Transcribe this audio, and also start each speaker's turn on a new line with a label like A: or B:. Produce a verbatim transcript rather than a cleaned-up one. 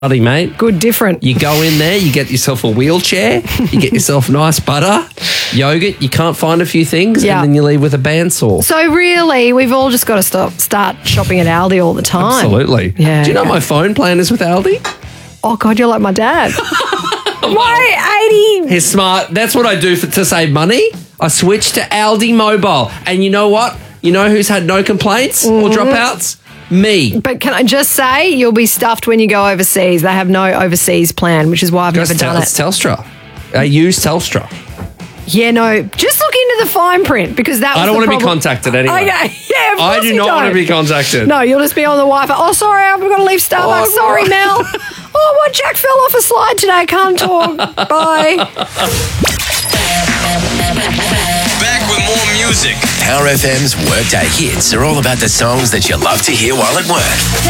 A: Buddy, mate.
B: Good, different.
A: You go in there, you get yourself a wheelchair, you get yourself nice butter, yogurt, you can't find a few things,
B: Yeah.
A: and then you leave with a bandsaw.
B: So really, we've all just got to stop, start shopping at Aldi all the time.
A: Absolutely.
B: Yeah,
A: Do you know
B: yeah.
A: my phone plan is with Aldi?
B: Oh, God, you're like my dad. My eighty.
A: He's smart. That's what I do for, to save money. I switch to Aldi Mobile. And you know what? You know who's had no complaints or
B: Mm-hmm.
A: dropouts? Me.
B: But can I just say, you'll be stuffed when you go overseas. They have no overseas plan, which is why I've never
A: It's
B: done
A: Tel-
B: it.
A: It's Telstra. I use Telstra.
B: Yeah, no, just look into the fine print because that was
A: I don't
B: the
A: want to be
B: problem.
A: contacted anyway.
B: Okay, yeah, of
A: I
B: course
A: do
B: you
A: not want to
B: don't.
A: be contacted.
B: No, you'll just be on the Wi-Fi. Oh, sorry, I've got to leave Starbucks.
A: Oh,
B: sorry,
A: no.
B: Mel. Oh, my Jack fell off a slide today. Can't talk. Bye.
C: Back with more music. Power F M's Workday Hits are all about the songs that you love to hear while at work.